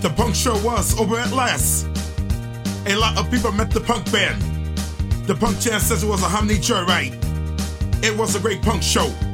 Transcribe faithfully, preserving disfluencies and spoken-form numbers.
The punk show was over at last. A lot of people met the punk band. The punk chant says it was a harmony joyride. It was a great punk show.